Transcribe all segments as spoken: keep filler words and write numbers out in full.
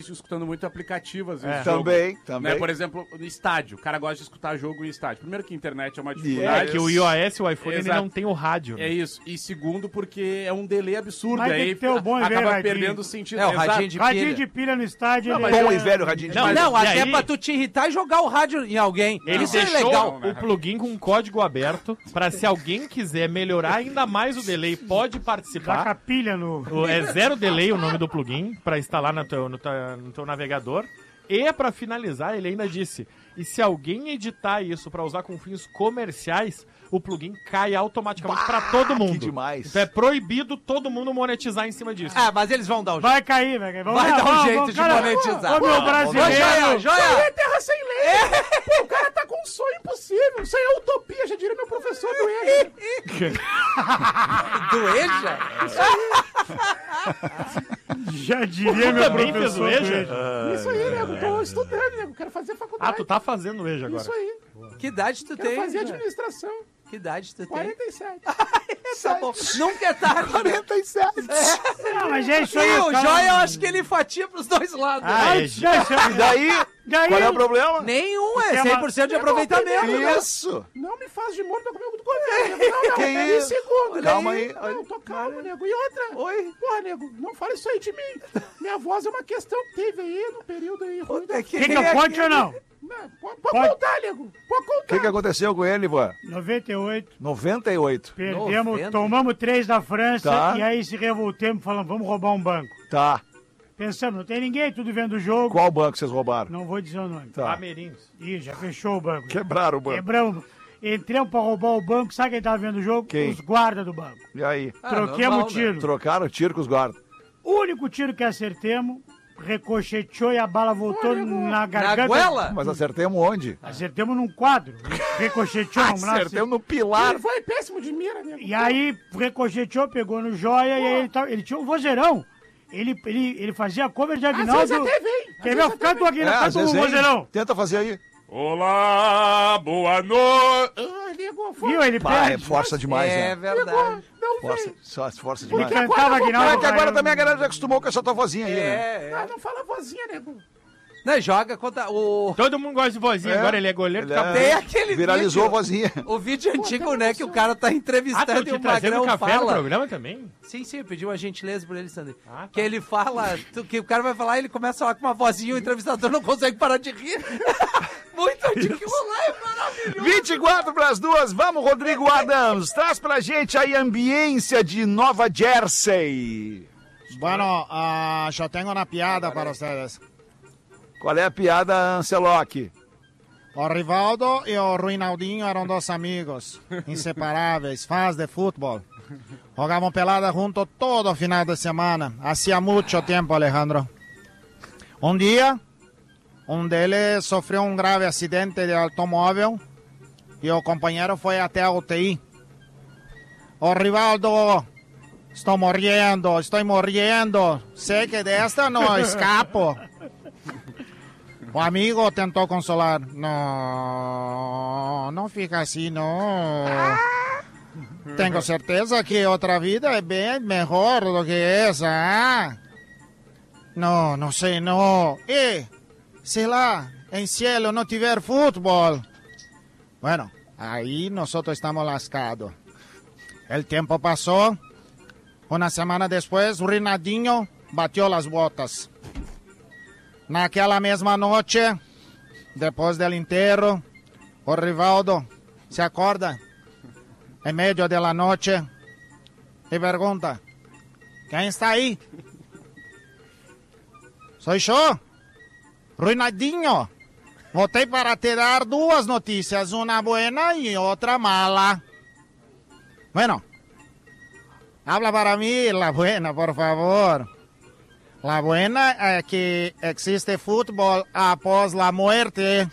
escutando muito aplicativo, às vezes. É. Jogo, Também, também. Né? Por exemplo, no estádio. O cara gosta de escutar jogo em estádio. Primeiro que a internet é uma É dificuldade. que o iOS e o iPhone ele Exato. não tem o rádio. Né? É isso. E segundo, porque é um delay absurdo. Mas tem aí que ter o bom e velho acaba radinho. perdendo o sentido. É, o Exato. radinho de Radinho pilha. de pilha no estádio. Não, ele mas é- Bom e velho radinho de Não, pilha. Não, E até aí- pra tu te irritar e jogar o rádio em alguém. Ele Isso é deixou legal. né? o plugin com um código aberto pra se alguém quiser melhorar ainda mais o delay, pode Dá com participar. a pilha no... O- É zero delay o nome do plugin pra instalar no teu, no, teu, no teu navegador. E pra finalizar, ele ainda disse: e se alguém editar isso pra usar com fins comerciais, o plugin cai automaticamente pra todo mundo. que demais. Então é proibido todo mundo monetizar em cima disso. Ah, mas eles vão dar um jeito. Vai cair, vai cair. Vamos Vai lá, dar um vamos, jeito vamos, de cara. monetizar. Ô, meu Ô, brasileiro. Joia, Joia! terra sem lei! Pô, o cara tá com um sonho impossível. Isso aí é utopia, já diria meu professor do E J A. Do Eja? Já diria meu também fez professor. o EJA? Eja. Isso aí, nego. Tô estudando, nego. Quero fazer faculdade. Ah, tu tá fazendo o EJA agora. Isso aí. Que idade tu Quero tem? fazer Joia? administração. Que idade tu tem? quarenta e sete. Tá bom. Nunca é tarde. quarenta e sete. Não, mas é isso aí. E o cara. Joia, eu acho que ele fatia pros dois lados. Ah, né? é, Já, já, E daí, Daí- qual é o problema? Nenhum, é Tem uma- cem por cento de aproveitamento. né? Isso. Não me faz de morto comigo do governo. nego. Não, não. Que Pera aí, isso? segundo. Calma Daí- aí, olha. Não, tô calmo, nego. E outra. Oi? Porra, nego, não fala isso aí de mim. Minha voz é uma questão que teve aí no período aí ruim. da- Quer que eu conte ou não? Não, Pode, pode Pode. contar, nego. Pode O contar. que, que aconteceu com ele, Ivan? noventa e oito. noventa e oito. Perdemos, noventa. tomamos três da França Tá. e aí se revoltemos falando, vamos roubar um banco. Tá. Pensamos, não tem ninguém, tudo vendo o jogo. Qual banco vocês roubaram? Não vou dizer o nome. Tá. Amerinhos. Ih, já fechou o banco. Quebraram o banco. Quebramos. Entramos pra roubar o banco, sabe quem tava vendo o jogo? Quem? Os guardas do banco. E aí? Ah, Troquemos normal, o tiro. Trocaram o tiro com os guardas. O único tiro que acertemos, ricocheteou e a bala voltou Olha, na Na garganta. goela? Mas acertemos onde? Acertemos num quadro. Ricocheteou, vamos lá. Acertemos no Ele pilar. foi péssimo de mira, nego. E aí, ricocheteou, pegou no joia e aí ele, tava- ele tinha um vozeirão. Ele, ele, ele fazia cover de Às Aguinaldo. vezes até vem. Às Quer vezes ver? até Canta o vem. Aguinaldo, É, às canta o vezes vem. vozeirão. Tenta fazer aí. Olá, boa noite. Ah, nego, foi. Viu? Ele Pá, é perde. força demais, É né? verdade. Não Força, vem. só força Ele demais. cantava Ah, Aguinaldo. que agora vai- também a galera já acostumou com essa tua vozinha aí, né? É, Ah, é. não fala vozinha, nego. Não, joga contra o... Todo mundo gosta de vozinha É. agora, ele é goleiro Ele do é- Cabo Tem aquele Viralizou a vídeo, vozinha. o vídeo antigo, né, que o cara tá Ah, entrevistando tu e te o trazendo Magrão café no fala. programa também? Sim, sim, eu pedi uma gentileza por ele, Sandro. Ah, tá. Que ele fala, tu- que o cara vai falar e ele começa a falar com uma vozinha, o entrevistador não consegue parar de rir. Muito antigo, aquilo lá é maravilhoso. vinte e quatro para as duas, vamos, Rodrigo Adams. Traz pra gente aí a ambiência de Nova Jersey. Bueno, ah, yo tengo una piada para ustedes. Qual é a piada, Ancelotti? O Rivaldo y o Ruinaldinho eran dos amigos inseparáveis, fãs de fútbol. Jugaban pelada juntos todo final de semana. Hacía mucho tiempo, Alejandro. Un día, un de ellos sufrió un grave accidente de automóvil y el compañero fue hasta a U T I. O Rivaldo, estoy muriendo, estoy muriendo. Sé que de esta no escapo. O amigo tentou consolar. No, no fica así, no. Tengo certeza que otra vida es bien mejor do que esa. ¿eh? No, no sé, no. Eh, se lá en cielo no tiver fútbol. Bueno, ahí nosotros estamos lascados. El tiempo pasó. Una semana después, Ronaldinho batió las botas. Naquela mesma noche, depois del enterro, o Rivaldo se acorda en medio de la noche y pregunta, ¿quién está ahí? Soy yo, Ronaldinho. Voltei para te dar duas notícias, uma buena e outra mala. Bueno, habla para mí la buena, por favor. La buena es que existe fútbol após la muerte.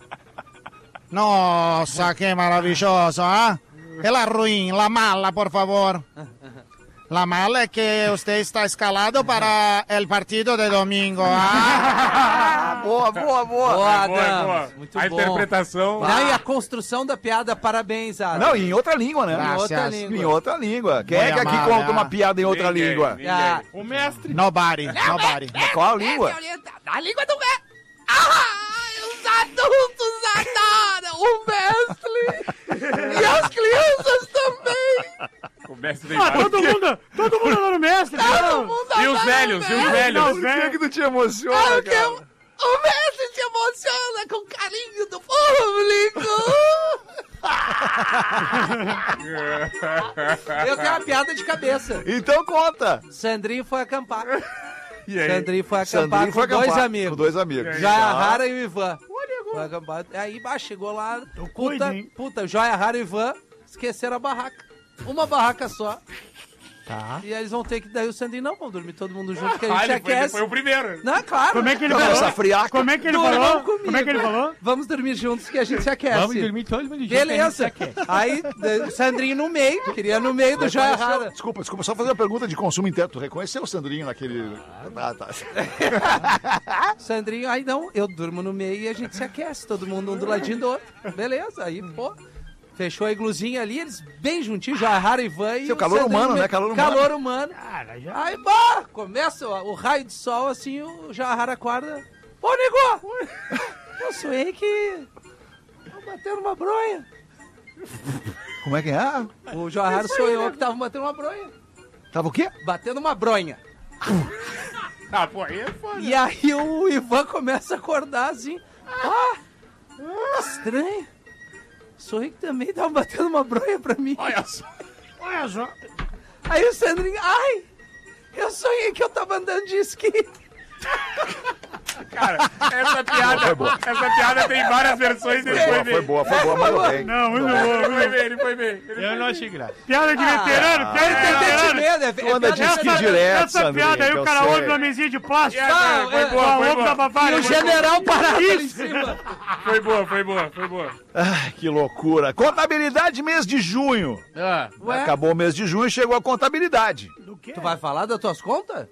Nossa, que maravilloso, ¿ah? ¿eh? La ruin, la mala, por favor. La mala es que usted está escalado para el partido de domingo, ¿ah? Boa, boa, boa. Boa, Boa, Adams. boa. Muito A bom. interpretação. Não, e a construção da piada, parabéns, Adams. Não, e em outra língua, né? Graças. outra língua. Em outra língua. Quem é que aqui amada. conta uma piada em outra Ninguém, língua? ninguém. Ah, O mestre. Nobody, nobody. Qual a língua? Na língua do mestre. Ah, os adultos adoram o mestre. E as crianças também. O mestre tem Ah, vários. todo mundo, todo mundo adora o mestre. Todo não. mundo E os adora velhos, o e os mestre. velhos. Não, Por que velho. que tu te emociona, Ah, porque cara? o mestre se emociona com o carinho do público. Eu tenho uma piada de cabeça. Então conta. Sandrinho foi acampar. E aí? Sandrinho foi acampar Sandrinho com foi dois acampar amigos. com dois amigos. Joia Tá. Rara e o Ivan. Foi acampar. Aí, bah, chegou lá. cuido, Puta, hein? puta, Joia Rara e o Ivan esqueceram a barraca. Uma barraca só. Tá. E aí eles vão ter que. Daí o Sandrinho, não, vamos dormir todo mundo junto, que a Ah, gente ele foi, ele aquece. foi o primeiro. Não, claro. Como é que ele Começa falou? a friar. Como é que ele Durmam falou? comigo. Como é que ele falou? Vamos dormir juntos que a gente se aquece. Vamos dormir todo mundo junto. que a gente Beleza. se aquece. Aí, o Sandrinho no meio, queria no meio do Joia Rara. Desculpa, desculpa, só fazer uma pergunta de consumo interno. Tu reconheceu o Sandrinho naquele... Ah, tá. Sandrinho, aí não, eu durmo no meio e a gente se aquece, todo mundo um do ladinho do outro. Beleza, aí, pô, fechou a igluzinha ali, eles bem juntinhos, Joia Rara e Ivan e Seu o calor Sandrinho humano, no meio. né? Calor humano. Calor humano. Cara, já... Aí, bah, começa o, o raio de sol, assim, o Joia Rara acorda. Ô, nego! Eu sonhei que... Tava batendo uma bronha. Como é que é? O Joia Rara sonhou que tava batendo uma bronha. Tava o quê? Batendo uma bronha. Ah, pô, aí é foda. E aí o Ivan começa a acordar assim. Ah, estranho. Sonhei que também tava batendo uma bronha pra mim. Olha só. Olha só. Aí o Sandrinho, ai, eu sonhei que eu tava andando de esqui. Cara, essa piada, Foi boa. essa piada tem várias versões e ele foi Boa, bem. foi boa, foi boa, mandou bem. Não, muito Ele bom. foi bem, ele foi bem. Ele Eu não achei graça. Piada de veterano, piada de Tem que ter veterano. medo, é, Tu anda de é esqui piada- direto, Essa Sandrinho, piada aí que o eu cara sei. ouve uma mesinha de plástico. É, Não, foi é, boa, Com a foi roupa da boa. E Bavária. o general parado ali em cima. Foi boa, foi boa, foi boa. Ai, que loucura. Contabilidade mês de junho. Ah, Ué, Acabou o mês de junho e chegou a contabilidade. Do quê? tu vai falar das tuas contas?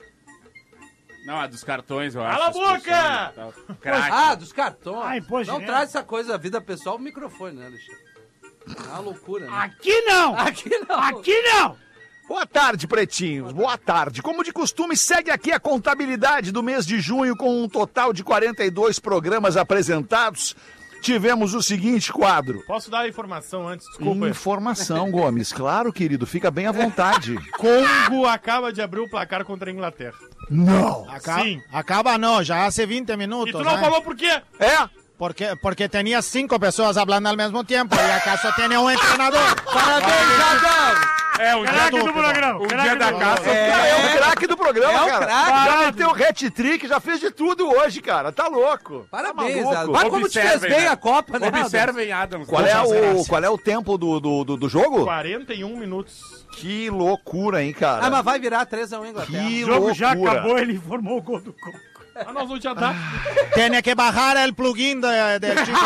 não, a dos cartões, eu acho. Cala a as boca! pessoas e tal. Craque. Ah, dos cartões. Ah, imposto Não de traz essa coisa da vida pessoal pro microfone, né, Alexandre? É uma loucura, né? Aqui não! Aqui não. Aqui não! Boa tarde, pretinhos. Boa tarde. Como de costume, segue aqui a contabilidade do mês de junho com um total de quarenta e dois programas apresentados. Tivemos o seguinte quadro. Posso dar a informação antes? Desculpa. Informação, Gomes. Claro, querido. Fica bem à vontade. Congo acaba de abrir o placar contra a Inglaterra. Não. Acaba, Sim. acaba no, ya hace veinte E minutos. tu não ¿eh? falou por quê? É? Porque, porque tenía cinco personas hablando al mismo tiempo y acaso tiene un entrenador. Parabéns, Adão! É, o dia, Craque do, do programa. o craque dia do da programa. caça. É. Cara, é o craque do programa, É o cara. craque. Já meteu hat-trick, já fez de tudo hoje, cara. Tá louco. Parabéns, Tá maluco. Adão. Mas como tu fez Observem, bem né? a Copa, né, Adão? Observem, Adams. Qual é, Nossa, o, graça. qual é o tempo do, do, do, do jogo? quarenta e um minutos. Que loucura, hein, cara? Ah, mas vai virar três a um Inglaterra. Que O jogo já loucura. acabou, ele informou o gol do Congo. Ah, nós vamos adiantar. Tiene que bajar el plugin de- del chico.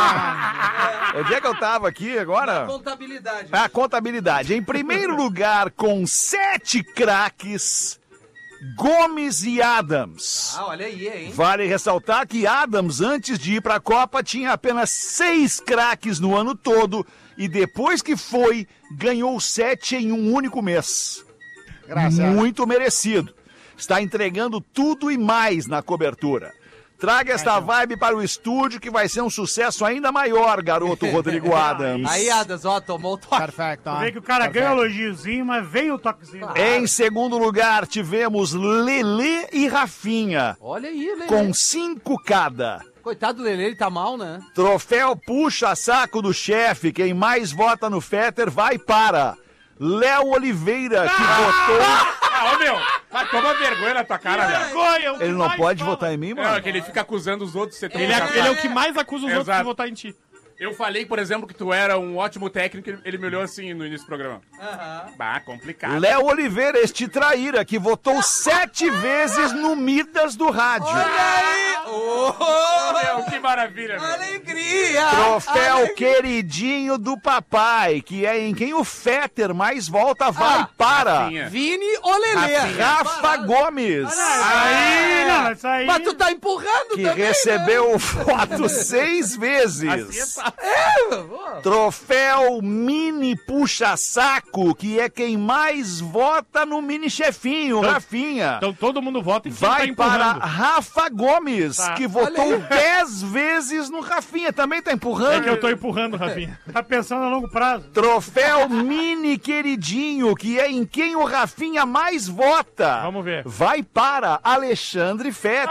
Onde é que eu tava aqui agora? Contabilidade. A contabilidade. Em primeiro lugar, com sete craques, Gomes e Adams. Ah, olha aí, hein? Vale ressaltar que Adams, antes de ir para a Copa, tinha apenas seis craques no ano todo e depois que foi, ganhou sete em um único mês. Graças. Muito merecido. Está entregando tudo e mais na cobertura. Traga esta vibe para o estúdio que vai ser um sucesso ainda maior, garoto Rodrigo Adams. Aí, Adams, ó, tomou o toque. Perfecto. Tu vê que o cara ganha o elogiozinho, mas vem o toquezinho. Em segundo lugar, tivemos Lelê e Rafinha, Olha aí, Lelê. com cinco cada. Coitado do Lelê, ele tá mal, né? Troféu puxa-saco do chefe. Quem mais vota no Fetter vai para Léo Oliveira, que votou... Ah, ô meu, mas toma vergonha na tua cara, velho. Vergonha, o que Ele não mais pode fala. votar em mim, Não, mano? é que ele fica acusando os outros de ser tão Ele é, fracassado. ele é o que mais acusa os outros Exato. de votar em ti. Eu falei, por exemplo, que tu era um ótimo técnico, ele- ele me olhou assim no início do programa. Aham. Bah, complicado. Léo Oliveira, este traíra, que votou sete vezes no Midas do rádio. Olha aí, Oh, Meu, que maravilha, meu. alegria! Troféu alegria. queridinho do papai, que é em quem o Fetter mais volta, vai Ah, para Rafinha. Vini ou Lelê? Rafa Gomes, Aí, não, isso aí... Mas tu tá empurrando que também, recebeu o voto seis vezes. né? É, Troféu Mini Puxa-Saco, que é quem mais vota no Mini Chefinho, Rafinha. Então todo mundo vota em quem tá Vai para empurrando. Rafa Gomes, Tá. que votou dez vezes no Rafinha. Também tá empurrando. É que eu tô empurrando, Rafinha. Tá pensando a longo prazo. Troféu Mini Queridinho, que é em quem o Rafinha mais vota. Vamos ver. Vai para Alexandre Fetter.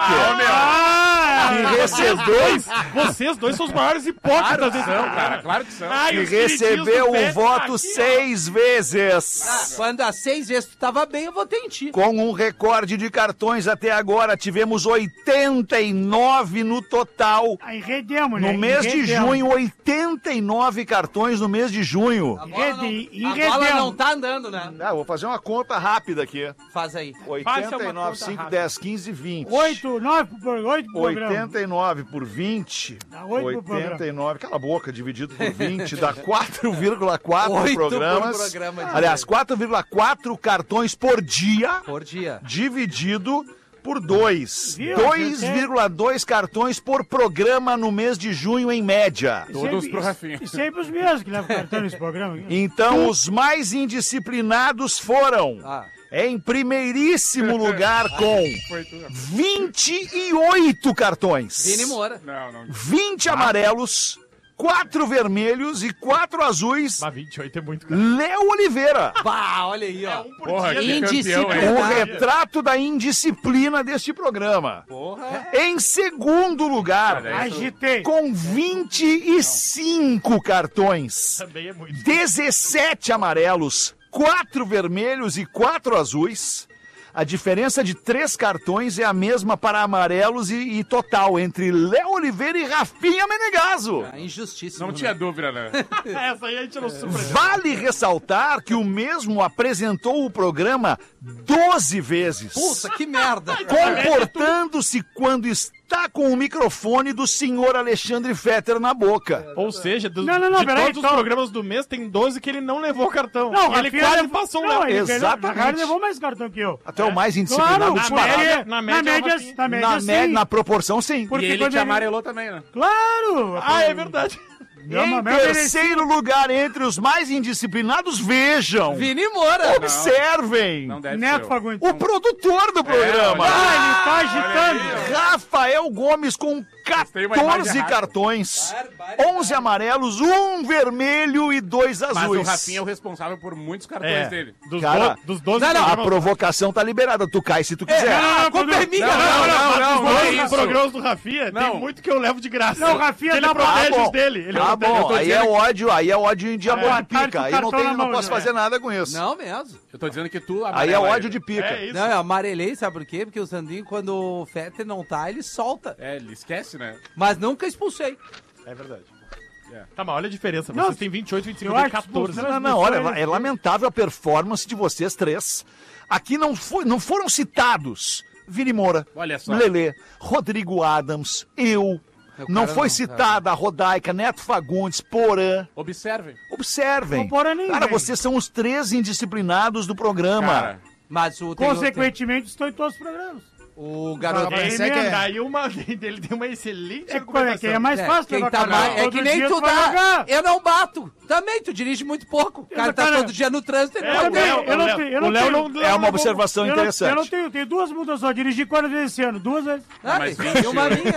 Ah, que recebeu, Vocês dois são os maiores hipócritas desse Não, cara, claro que são. Ai, que os queridinhos recebeu do o Fetter voto aqui, ó. seis vezes. quando há seis vezes tu tava bem, eu votei em ti. Com um recorde de cartões até agora, tivemos oitenta e nove no total. Aí redemos, né? No mês de Enredemos. junho, oitenta e nove cartões no mês de junho. A bola, não, Enrede- a bola enredemos. não tá andando, né? Ah, vou fazer uma conta rápida aqui. Faz aí. oitenta e uma nove, conta cinco, rápida. dez, quinze, vinte. Oito, nove por oito por programa. oitenta e nove por vinte. Dá oito por oitenta e nove, cala a boca, dividido por vinte, dá quatro vírgula quatro Oito por programas. programa de Aliás, quatro vírgula quatro cartões por dia, Por dia. dividido por dois. Viu? dois vírgula dois cartões por programa no mês de junho, em média. Todos Sempre- pro Rafinha. E sempre os mesmos que levam cartão nesse programa. aqui. Então, os mais indisciplinados foram, Ah. em primeiríssimo lugar, com Foi tu. vinte e oito cartões. Vini Moura. Não, não. vinte amarelos, quatro vermelhos e quatro azuis. Mas vinte e oito é muito, cara. Léo Oliveira. Bah, olha aí, ó. Um por Porra, dia. que campeão, Indisciplina. hein? O retrato da indisciplina deste programa. Porra. Em segundo lugar, Agitei. com vinte e cinco cartões, Também é muito. dezessete amarelos, quatro vermelhos e quatro azuis. A diferença de três cartões é a mesma para amarelos e, e total entre Léo Oliveira e Rafinha Menegaso. Ah, injustíssimo. Não né? tinha dúvida, né? Essa aí a gente não surpreendeu. Vale ressaltar que o mesmo apresentou o programa doze vezes, Puta, que merda. comportando-se quando está com o microfone do senhor Alexandre Fetter na boca. Ou seja, dos, Não, não, não, de peraí, todos então- os programas do mês, tem doze que ele não levou cartão. Não, ele Rafinha quase levou- passou o não, Léo. ele ganhou- Exatamente. O cara levou mais cartão que eu. Até o mais indisciplinado Claro, disparado. porque média- na na média, média, na Rafinha. média, na média, Na, sim. me- na proporção, sim. Porque E ele quando te amarelou também, né? Claro! Ah, é verdade. Não, Em mas meu merecido. terceiro lugar, entre os mais indisciplinados, vejam, Vini Moura. observem, Não deve Neto ser. Fagundes. o produtor do programa, olha Ah, ele tá agitando. Rafael Gomes, com tem uma imagem quatorze errada. cartões, onze amarelos, um vermelho e dois Mas o azuis. Rafinha é o responsável por muitos cartões É, dele. dos, Cara, do, dos doze A programas. provocação tá liberada, tu cai se tu quiser. Ah, a culpa é minha. Não, não, não, não, não é Dos isso. programas do Rafinha, Não. tem muito que eu levo de graça. Não, o Rafinha Que ele dá pra- protege Tá bom. os dele. Ele Tá protege- eu bom, tô aí é dizendo- ódio, aí é ódio de amor É, de pica. cartão Aí não, na tem, não mão, posso né? fazer nada com isso. Não mesmo. Eu tô dizendo que tu Aí é amarela ódio ele. de pica. É isso. Não, eu amarelei, sabe por quê? Porque o Sandrinho, quando o Fetter não tá, ele solta. É, ele esquece, né? Mas nunca expulsei. É verdade. Tá, mas olha a diferença. Não, Vocês têm vinte e oito, vinte e cinco, eu eu acho tenho que quatorze. você- Não, não, olha, é lamentável a performance de vocês três. Aqui não, foi, não foram citados Vini Moura, Olha só. Lelê, Rodrigo Adams, eu. O Não cara foi não, citada a Rodaica, Neto Fagundes, Porã. Observem. Observem. Não Porã nem Cara, vem. vocês são os três indisciplinados do programa. Cara, Mas o, tem, Consequentemente, estou em todos os programas. o garoto... Mas Ele, é que é- daí uma, ele tem uma excelente É, argumentação. que é mais É, fácil quem levar tá cartão. mais, é Todo que nem dia tu vai dá. jogar. Eu não bato. Também, tu dirige muito pouco. O cara Eu, tá cara, todo dia no trânsito. Ele É, pode o ter. Léo, eu não o Léo- tenho- eu o não Léo tenho- não- É uma não- observação Eu não, interessante. eu não tenho, tenho duas multas só. Dirigi quantas vezes esse ano? Duas vezes. Ah, mas e vinte. uma minha.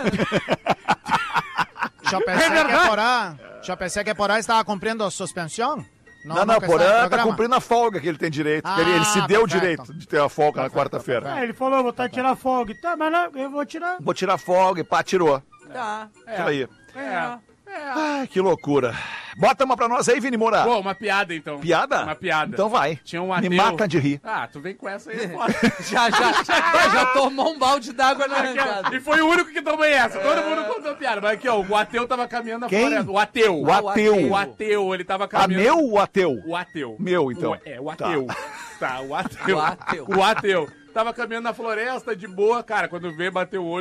Já pensei que é Porã, já pensei que Porã estava cumprindo suspensão. Não, não, nunca está no Porã tá programa. cumprindo a folga que ele tem direito. Ah, ele, ele se deu o perfeito. direito de ter a folga na quarta-feira. Ah, ele falou, vou tá tirar folga. Tá, mas não, eu vou tirar. Vou tirar folga e pá, tirou. Tá. Isso aí. É. Ai, que loucura. Bota uma pra nós aí, Vini Moura. Pô, uma piada então. Piada? Uma piada. Então vai. Tinha um Me ateu. mata de rir. Ah, tu vem com essa aí, é foda. Já, já, já, já tomou um balde d'água na arrancada. E foi o único que tomou essa. Todo mundo contou piada. Mas aqui, ó, o ateu tava caminhando na Quem? floresta. O ateu. O ateu. O ateu, ele tava A caminhando. meu ou ateu? O ateu. Meu, então. O- é, o ateu. Tá, o ateu. O ateu. O ateu. Tava caminhando na floresta, de boa, cara. Quando vê, bateu o olho,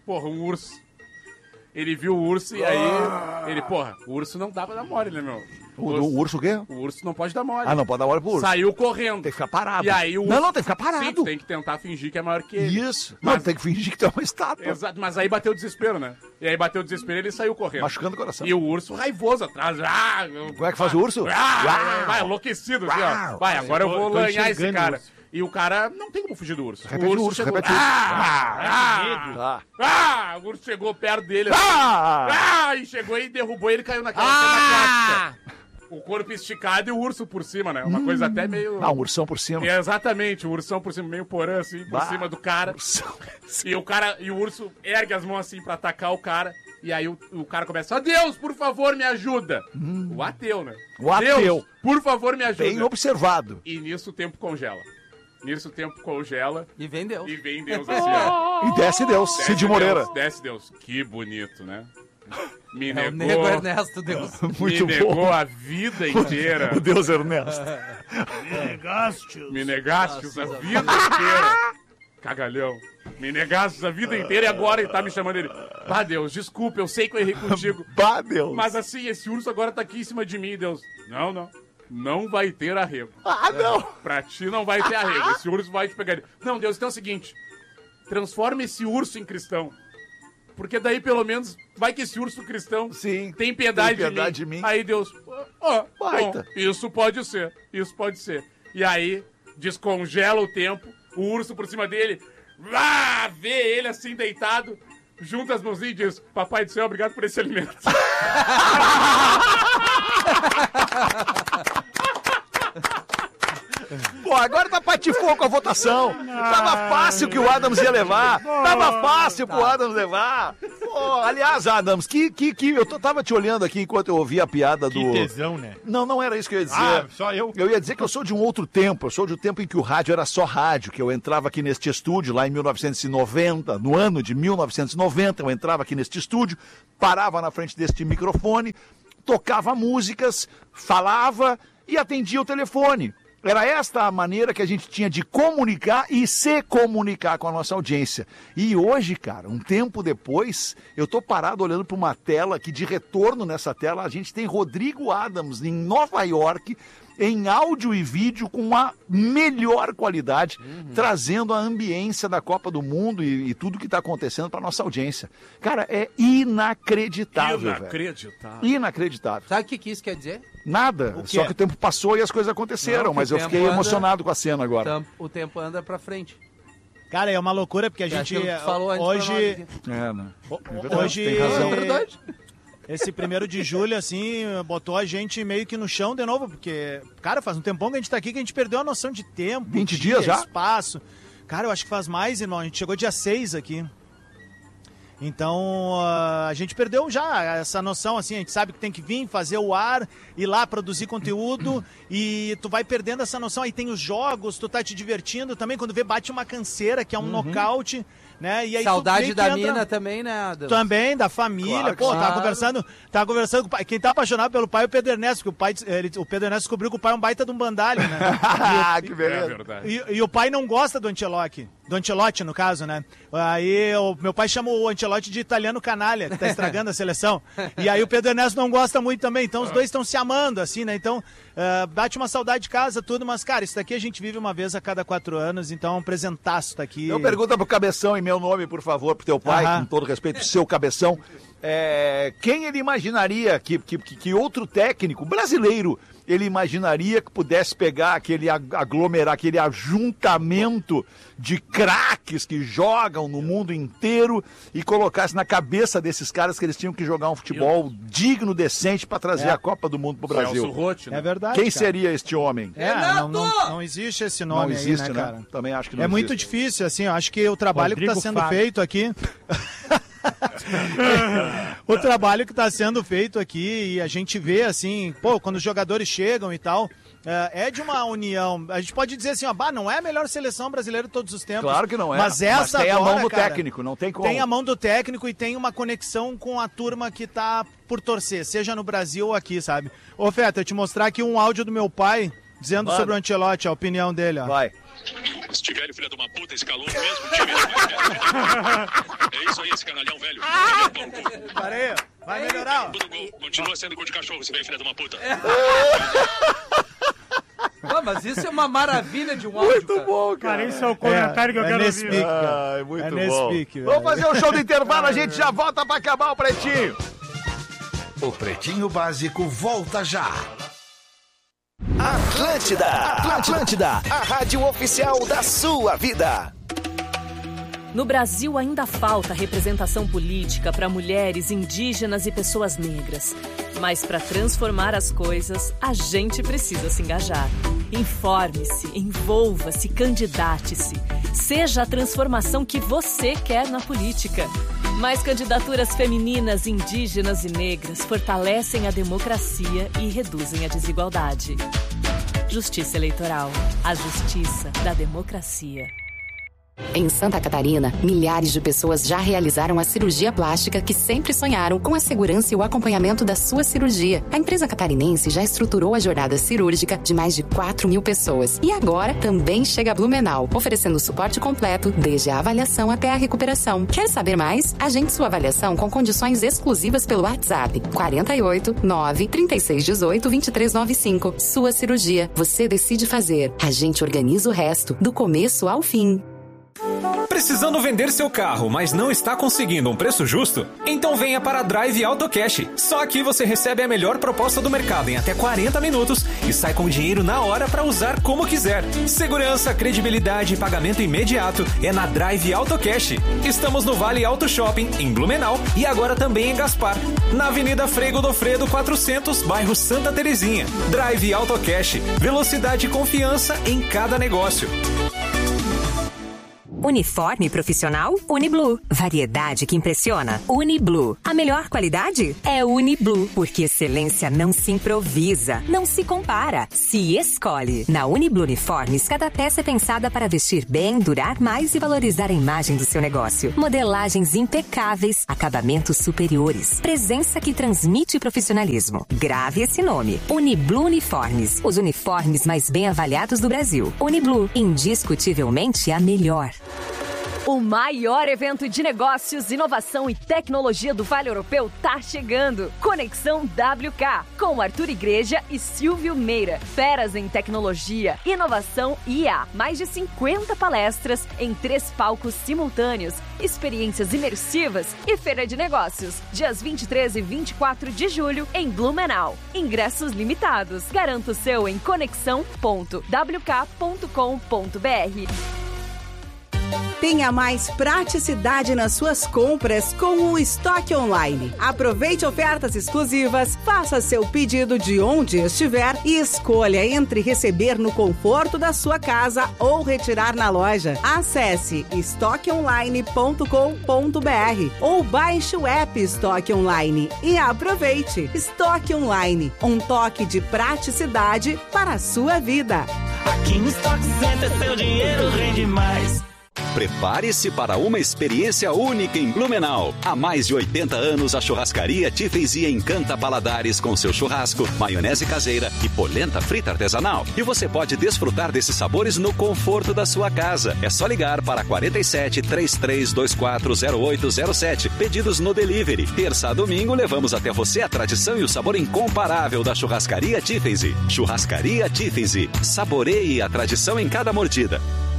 porra, um urso. Ele viu o urso e aí, ele, porra, o urso não dá pra dar mole, né, meu? O, o urso o quê? O urso não pode dar mole. Ah, não pode dar mole pro urso. Saiu correndo. Tem que ficar parado. E aí o urso... Não, não, tem que ficar parado. Sim, tu tem que tentar fingir que é maior que ele. Isso. Mas- Não, tem que fingir que tu é uma estátua. Exato, mas aí bateu o desespero, né? E aí bateu o desespero e ele saiu correndo. Machucando o coração. E o urso raivoso atrás. Ah, Como é que faz o urso? Ah, vai, enlouquecido, assim, ó. Vai, agora eu vou tô lanhar esse enxergando cara. o urso. E o cara não tem como fugir do urso. Repete o urso, chegou... repete o urso. Ah, ah, Tá. ah, o urso chegou perto dele. assim. Ah! Ah, e chegou e derrubou ele e caiu naquela cena clássica. O corpo esticado e o urso por cima, né? Uma coisa até meio... Ah, um ursão por cima. É, exatamente, o ursão por cima, meio porã, assim, por Bah, cima do cara. ursão. E o cara, e o urso ergue as mãos assim pra atacar o cara. E aí o, o cara começa, ó Deus, por favor, me ajuda. O ateu, né? O ateu. Deus, por favor, me ajuda. Bem observado. E nisso o tempo congela. Nisso o tempo congela E vem Deus. e vem Deus assim, ó. E desce Deus. Desce Cid Moreira. Deus, desce Deus. Que bonito, né? Me É o negou, nego Ernesto Deus. Muito me bom. negou a vida inteira. O Deus Ernesto. Negaste. Me negaste Nossa, a vida inteira. Cagalhão. Me negaste a vida inteira e agora ele tá me chamando ele. Ah, Deus, desculpa, eu sei que eu errei contigo. Bah, Deus. Mas assim, esse urso agora tá aqui em cima de mim, Deus. Não, não. Não vai ter arrego. Ah, não. Pra ti não vai ter arrego. Esse urso vai te pegar. Não, Deus, então é o seguinte. Transforma esse urso em cristão. Porque daí, pelo menos, vai que esse urso cristão Sim, tem piedade, tem piedade de, de mim. mim. Aí Deus, ó, bom, Baita. isso pode ser, isso pode ser. E aí, descongela o tempo, o urso por cima dele, ah, vê ele assim deitado, junta as mãozinhas e diz, Papai do Céu, obrigado por esse alimento. Pô, agora tá patifou com a votação. Tava fácil que o Adams ia levar. Tava fácil pro Adams levar. Pô, aliás, Adams, que, que, que eu tô- tava te olhando aqui enquanto eu ouvia a piada do... Que tesão, né? Não, não era isso que eu ia dizer. Ah, só eu. Eu ia dizer que eu sou de um outro tempo. Eu sou de um tempo em que o rádio era só rádio, que eu entrava aqui neste estúdio lá em mil novecentos e noventa, no ano de mil novecentos e noventa, eu entrava aqui neste estúdio, parava na frente deste microfone, tocava músicas, falava e atendia o telefone. Era esta a maneira que a gente tinha de comunicar e se comunicar com a nossa audiência. E hoje, cara, um tempo depois, eu tô parado olhando para uma tela que de retorno nessa tela a gente tem Rodrigo Adams em Nova York, em áudio e vídeo com a melhor qualidade, trazendo a ambiência da Copa do Mundo e, e tudo que está acontecendo para nossa audiência. Cara, é inacreditável, velho. Inacreditável. Inacreditável. Sabe o que, que isso quer dizer? Nada. quê? Só que o tempo passou e as coisas aconteceram, Não, que mas o eu tempo fiquei anda- emocionado com a cena agora. Tam- O tempo anda pra frente. Cara, é uma loucura porque a Que é gente aquilo que tu falou antes pra nós hoje aqui. É, né? o- verdade, hoje tem razão. É verdade. esse primeiro de julho assim botou a gente meio que no chão de novo, porque cara, faz um tempão que a gente tá aqui que a gente perdeu a noção de tempo, vinte dia, dias já? espaço. Cara, eu acho que faz mais, irmão. A gente chegou dia seis aqui. Então, ah, a gente perdeu já essa noção, assim, a gente sabe que tem que vir, fazer o ar, ir lá produzir conteúdo e tu vai perdendo essa noção. Aí tem os jogos, tu tá te divertindo também, quando vê bate uma canseira, que é um nocaute, né? E aí tu Saudade meio que da entra- mina também, né, Adams? Também, da família. Claro que Pô, sim. tava conversando, tava conversando com o pai. Quem tá apaixonado pelo pai é o Pedro Ernesto, porque o, pai, ele- o Pedro Ernesto descobriu que o pai é um baita de um bandalho, né? Ah, que É beleza. verdade. E, e o pai não gosta do Ancelotti. Do Ancelotti, no caso, né? Aí o meu pai chama o Ancelotti de italiano canalha, que tá estragando a seleção. E aí o Pedro Ernesto não gosta muito também. Então os dois estão se amando, assim, né? Então ah, bate uma saudade de casa, tudo. Mas, cara, isso daqui a gente vive uma vez a cada quatro anos. Então é um presentaço tá aqui. Eu pergunto pro Cabeção, em meu nome, por favor, pro teu pai, Aham. com todo respeito, pro seu Cabeção. É, quem ele imaginaria que, que, que outro técnico brasileiro ele imaginaria que pudesse pegar aquele ag- aglomerar, aquele ajuntamento de craques que jogam no mundo inteiro e colocasse na cabeça desses caras que eles tinham que jogar um futebol digno, decente para trazer É. a Copa do Mundo pro Celso Brasil? Rotti, né? É verdade. Quem cara. seria este homem? É, não, não, Renato! não existe esse Não nome existe, aí, né? né, cara? Também acho que não É muito existe. difícil, assim, eu acho que o trabalho que Rodrigo está sendo Fábio. feito aqui. O trabalho que está sendo feito aqui e a gente vê, assim, pô, quando os jogadores chegam e tal, é é de uma união. A gente pode dizer assim, ó, bah, não é a melhor seleção brasileira de todos os tempos. Claro que não é. Mas essa tem agora, a mão do cara, técnico, não tem como. Tem a mão do técnico e tem uma conexão com a turma que tá por torcer, seja no Brasil ou aqui, sabe? Ô, Feta, eu te mostrar aqui um áudio do meu pai dizendo Manda. sobre o Ancelotti, a opinião dele, ó. Vai. Esse velho filho de uma puta escalou o mesmo time. É É isso aí, esse canalhão velho. Parei, vai melhorar. Continua sendo gol de cachorro, você vem, filha de uma puta. Ah, mas isso é uma maravilha de um áudio, Muito cara. bom, cara. Cara, esse é o comentário que eu é quero nesse ouvir. pique, cara. Ai, muito É nesse bom. pique, velho. Vamos fazer o show do intervalo, a gente já volta pra acabar o Pretinho. O Pretinho Básico volta já. Atlântida, Atlântida, a rádio oficial da sua vida. No Brasil ainda falta representação política para mulheres, indígenas e pessoas negras. Mas para transformar as coisas, a gente precisa se engajar. Informe-se, envolva-se, candidate-se. Seja a transformação que você quer na política. Mais candidaturas femininas, indígenas e negras fortalecem a democracia e reduzem a desigualdade. Justiça Eleitoral. A justiça da democracia. Em Santa Catarina, milhares de pessoas já realizaram a cirurgia plástica que sempre sonharam com a segurança e o acompanhamento da sua cirurgia. A empresa catarinense já estruturou a jornada cirúrgica de mais de quatro mil pessoas. E agora também chega a Blumenau, oferecendo suporte completo desde a avaliação até a recuperação. Quer saber mais? Agende sua avaliação com condições exclusivas pelo WhatsApp quarenta e oito, nove, trinta e seis, dezoito, vinte e três noventa e cinco. Sua cirurgia, você decide fazer. A gente organiza o resto, do começo ao fim. Precisando vender seu carro, mas não está conseguindo um preço justo? Então venha para a Drive Auto Cash. Só aqui você recebe a melhor proposta do mercado em até quarenta minutos e sai com o dinheiro na hora para usar como quiser. Segurança, credibilidade e pagamento imediato é na Drive Auto Cash. Estamos no Vale Auto Shopping, em Blumenau, e agora também em Gaspar, na Avenida Frei Godofredo quatrocentos, bairro Santa Terezinha. Drive Auto Cash. Velocidade e confiança em cada negócio. Uniforme profissional? Uniblue. Variedade que impressiona? Uniblue. A melhor qualidade? É Uniblue. Porque excelência não se improvisa, não se compara, se escolhe. Na Uniblue Uniformes, cada peça é pensada para vestir bem, durar mais e valorizar a imagem do seu negócio. Modelagens impecáveis, acabamentos superiores, presença que transmite profissionalismo. Grave esse nome. Uniblue Uniformes. Os uniformes mais bem avaliados do Brasil. Uniblue. Indiscutivelmente a melhor. O maior evento de negócios, inovação e tecnologia do Vale Europeu tá chegando. Conexão W K, com Arthur Igreja e Silvio Meira. Feras em tecnologia, inovação e I A. Mais de cinquenta palestras em três palcos simultâneos, experiências imersivas e feira de negócios. Dias vinte e três e vinte e quatro de julho em Blumenau. Ingressos limitados. Garanta o seu em conexão ponto w k ponto com ponto b r. Tenha mais praticidade nas suas compras com o Estoque Online. Aproveite ofertas exclusivas, faça seu pedido de onde estiver e escolha entre receber no conforto da sua casa ou retirar na loja. Acesse estoque online ponto com ponto b r ou baixe o app Estoque Online e aproveite. Estoque Online, um toque de praticidade para a sua vida. Aqui no Stock Center seu dinheiro rende mais. Prepare-se para uma experiência única em Blumenau. Há mais de oitenta anos, a churrascaria Tiffens encanta paladares com seu churrasco, maionese caseira e polenta frita artesanal. E você pode desfrutar desses sabores no conforto da sua casa. É só ligar para quarenta e sete, trinta e três, vinte e quatro, zero oito zero sete. Pedidos no delivery. Terça a domingo, levamos até você a tradição e o sabor incomparável da churrascaria Tiffens. Churrascaria Tiffens. Saboreie a tradição em cada mordida.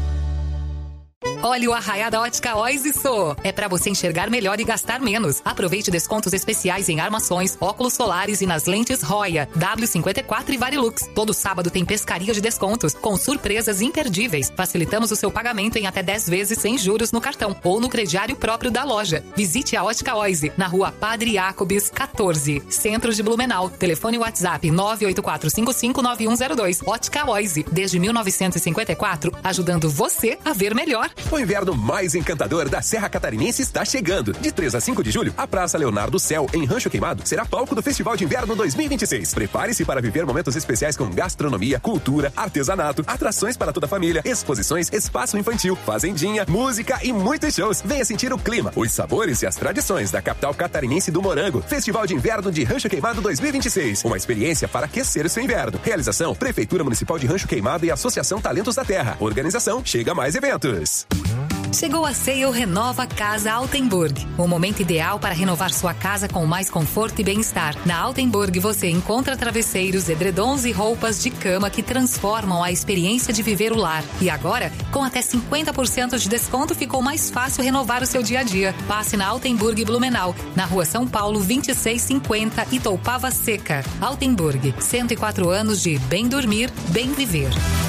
Olha o arraiá da Ótica Ois e Sou. É pra você enxergar melhor e gastar menos. Aproveite descontos especiais em armações, óculos solares e nas lentes Roya, W cinquenta e quatro e Varilux. Todo sábado tem pescaria de descontos, com surpresas imperdíveis. Facilitamos o seu pagamento em até dez vezes sem juros no cartão ou no crediário próprio da loja. Visite a Ótica Ois na rua Padre Jacobs, quatorze, Centro de Blumenau. Telefone WhatsApp nove oito quatro cinco cinco nove um zero dois. Ótica Ois, desde mil novecentos e cinquenta e quatro, ajudando você a ver melhor. O inverno mais encantador da Serra Catarinense está chegando. De três a cinco de julho, a Praça Leonardo Céu, em Rancho Queimado, será palco do Festival de Inverno dois mil e vinte e seis. Prepare-se para viver momentos especiais com gastronomia, cultura, artesanato, atrações para toda a família, exposições, espaço infantil, fazendinha, música e muitos shows. Venha sentir o clima, os sabores e as tradições da capital catarinense do morango. Festival de Inverno de Rancho Queimado dois mil e vinte e seis. Uma experiência para aquecer o seu inverno. Realização: Prefeitura Municipal de Rancho Queimado e Associação Talentos da Terra. Organização: Chega Mais Eventos. Chegou a Sale Renova Casa Altenburg. O momento ideal para renovar sua casa com mais conforto e bem-estar. Na Altenburg você encontra travesseiros, edredons e roupas de cama que transformam a experiência de viver o lar. E agora, com até cinquenta por cento de desconto, ficou mais fácil renovar o seu dia a dia. Passe na Altenburg Blumenau, na Rua São Paulo vinte e seis cinquenta, Itoupava Seca. Altenburg, cento e quatro anos de bem dormir, bem viver.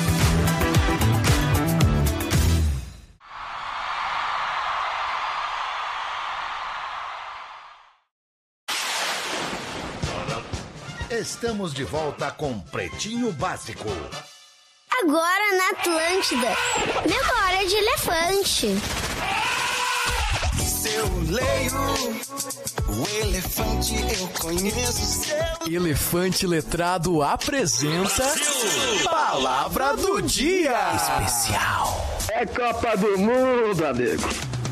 Estamos de volta com Pretinho Básico. Agora na Atlântida, memória de elefante. Eu leio o elefante, eu conheço seu. Elefante Letrado apresenta Palavra do Dia Especial. É Copa do Mundo, amigo.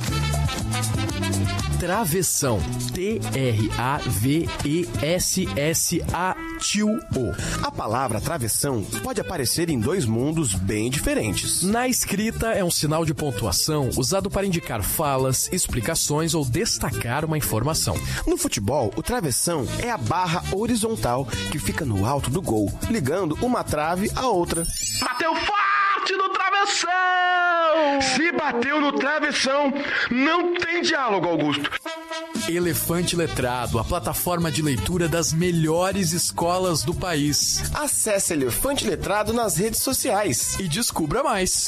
Travessão. T R A V E S S A T I O. A palavra travessão pode aparecer em dois mundos bem diferentes. Na escrita é um sinal de pontuação usado para indicar falas, explicações ou destacar uma informação. No futebol, o travessão é a barra horizontal que fica no alto do gol, ligando uma trave à outra. Bateu forte no travessão! Se bateu no travessão, não tem diálogo, Augusto. Elefante Letrado, a plataforma de leitura das melhores escolas do país. Acesse Elefante Letrado nas redes sociais e descubra mais.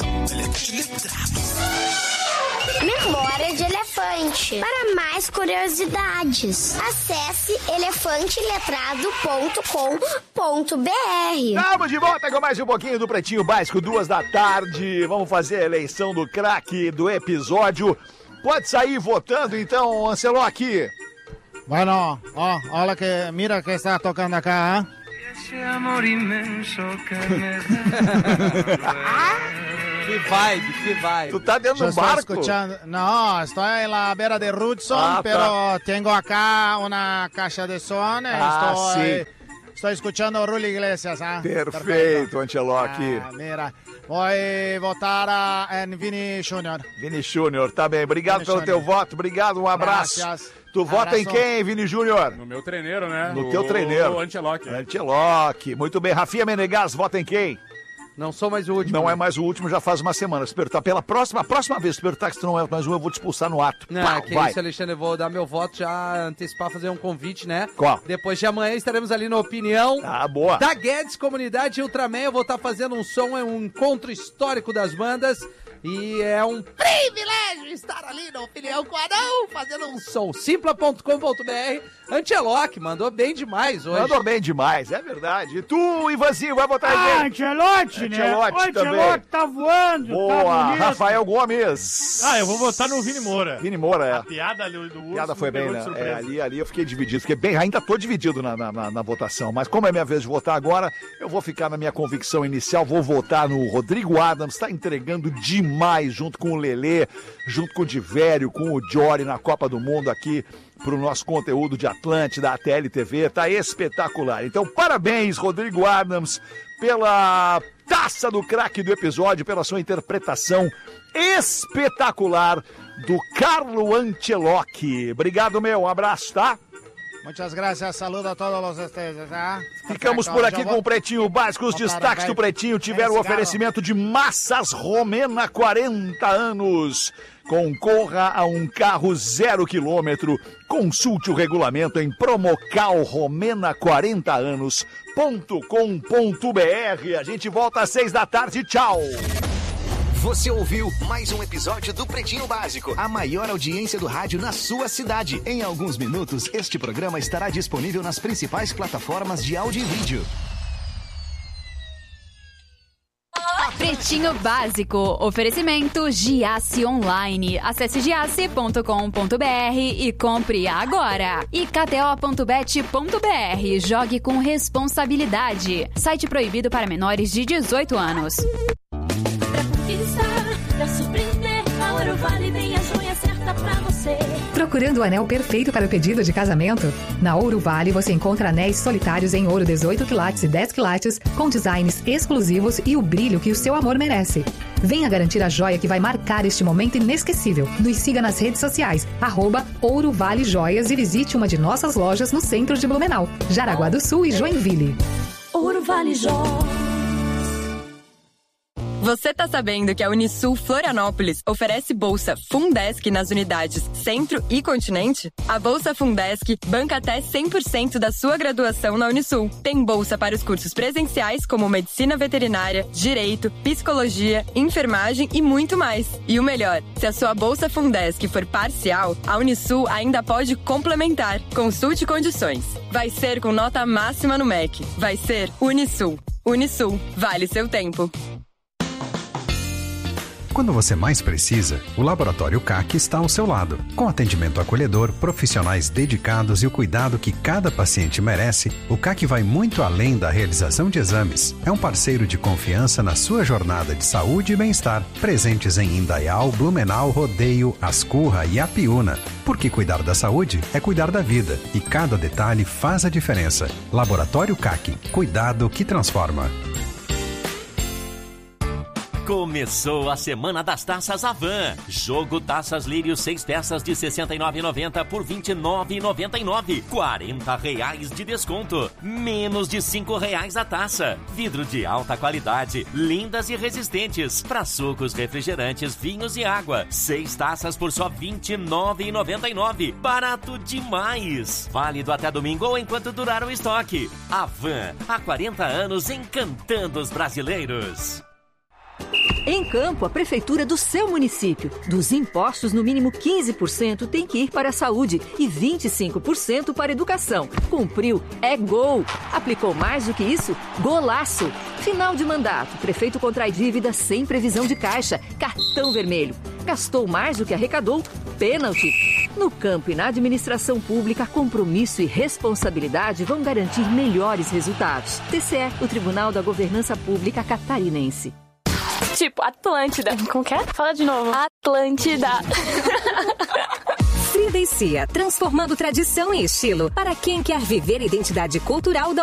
Memória de elefante. Para mais curiosidades, acesse elefante letrado ponto com ponto b r. Estamos de volta com mais um pouquinho do Pretinho Básico, duas da tarde. Vamos fazer a eleição do craque do episódio. Pode sair votando, então, Ancelotti. Bueno, ó, olha que, mira que está tocando acá, hein? Esse amor imenso que me dá. Que vibe, que vibe. Tu tá dentro do barco? Escuchando. No, estoy en la vera de Hudson, ah, pero tá. Tengo acá una caixa de som. Ah, estoy, estoy escuchando Rulio Iglesias. ¿eh? Perfeito, Perfeito, Ancelotti. Ah, mira, vou votar em Vini Júnior. Vini Júnior, tá bem. Obrigado Vini pelo Júnior. teu voto, obrigado, um abraço. Gracias. Tu Abraço. vota em quem, Vini Júnior? No meu treineiro, né? No o, teu treineiro. O Ancelotti. Ancelotti, muito bem. Rafinha Menegas, vota em quem? Não sou mais o último. Não né? é mais o último, já faz uma semana. Se perguntar pela próxima, a próxima vez, se perguntar que se tu não é mais um, eu vou te expulsar no ato. Não, Pau, que vai. isso, Alexandre, eu vou dar meu voto, já antecipar, fazer um convite, né? Qual? Depois de amanhã estaremos ali na Opinião. Ah, boa. Da Guedes Comunidade Ultraman, eu vou estar fazendo um som, é um encontro histórico das bandas. E é um privilégio estar ali na Opinião com o Anão, fazendo um som. Simpla ponto com ponto b r. Ancelotti, mandou bem demais hoje. Mandou bem demais, é verdade. E tu, Ivanzinho, vai votar em Ah, quem? Ancelotti, né? Ancelotti O também. Ancelotti tá voando, Boa, tá bonito. Rafael Gomes. Ah, eu vou votar no Vini Moura. Vini Moura, é. A piada ali do urso. A piada foi me bem, pegou né? de surpresa. É, ali, ali eu fiquei dividido. Fiquei bem, ainda tô dividido na, na, na, na votação. Mas como é minha vez de votar agora, eu vou ficar na minha convicção inicial. Vou votar no Rodrigo Adams. Tá entregando demais junto com o Lelê, junto com o Divério, com o Jory na Copa do Mundo aqui pro nosso conteúdo de Atlântida, da T L T V. Tá espetacular. Então, parabéns, Rodrigo Adams, pela taça do craque do episódio, pela sua interpretação espetacular do Carlo Ancelotti. Obrigado, meu. Um abraço, tá? Muchas gracias, saludo a todos vocês, tá? Ficamos por aqui com o Pretinho Básico. Os destaques do Pretinho tiveram o oferecimento de Massas Romena, quarenta anos. Concorra a um carro zero quilômetro. Consulte o regulamento em promocal romena quarenta anos ponto com ponto b r. A gente volta às seis da tarde. Tchau! Você ouviu mais um episódio do Pretinho Básico, a maior audiência do rádio na sua cidade. Em alguns minutos, este programa estará disponível nas principais plataformas de áudio e vídeo. Pretinho Básico, oferecimento Giasse Online. Acesse giasse ponto com ponto b r e compre agora. E k t o ponto bet ponto b r, jogue com responsabilidade. Site proibido para menores de dezoito anos. Pra surpreender, a Ouro Vale tem a joia certa pra você. Procurando o anel perfeito para o pedido de casamento? Na Ouro Vale você encontra anéis solitários em ouro dezoito quilates e dez quilates, com designs exclusivos e o brilho que o seu amor merece. Venha garantir a joia que vai marcar este momento inesquecível. Nos siga nas redes sociais, arroba Ouro Vale Joias e visite uma de nossas lojas no centro de Blumenau, Jaraguá do Sul e Joinville. Ouro Vale Joias. Você tá sabendo que a Unisul Florianópolis oferece bolsa Fundesc nas unidades Centro e Continente? A bolsa Fundesc banca até cem por cento da sua graduação na Unisul. Tem bolsa para os cursos presenciais como Medicina Veterinária, Direito, Psicologia, Enfermagem e muito mais. E o melhor, se a sua bolsa Fundesc for parcial, a Unisul ainda pode complementar. Consulte condições. Vai ser com nota máxima no M E C. Vai ser Unisul. Unisul. Vale seu tempo. Quando você mais precisa, o Laboratório C A C está ao seu lado. Com atendimento acolhedor, profissionais dedicados e o cuidado que cada paciente merece, o C A C vai muito além da realização de exames. É um parceiro de confiança na sua jornada de saúde e bem-estar. Presentes em Indaial, Blumenau, Rodeio, Ascurra e Apiúna. Porque cuidar da saúde é cuidar da vida. E cada detalhe faz a diferença. Laboratório C A C. Cuidado que transforma. Começou a Semana das Taças Avan. Jogo Taças Lírio, seis peças de sessenta e nove reais e noventa centavos por vinte e nove reais e noventa e nove centavos. quarenta reais de desconto. Menos de cinco reais a taça. Vidro de alta qualidade, lindas e resistentes. Para sucos, refrigerantes, vinhos e água. Seis taças por só vinte e nove reais e noventa e nove centavos. Barato demais. Válido até domingo ou enquanto durar o estoque. Avan, há quarenta anos encantando os brasileiros. Em Campo, a prefeitura do seu município. Dos impostos, no mínimo quinze por cento tem que ir para a saúde e vinte e cinco por cento para a educação. Cumpriu, é gol. Aplicou mais do que isso? Golaço. Final de mandato, prefeito contrai dívida sem previsão de caixa. Cartão vermelho. Gastou mais do que arrecadou? Pênalti. No campo e na administração pública, compromisso e responsabilidade vão garantir melhores resultados. T C E, o Tribunal da Governança Pública Catarinense. Tipo, Atlântida. Como que é? Fala de novo. Atlântida. Frida e Cia, transformando tradição em estilo para quem quer viver a identidade cultural da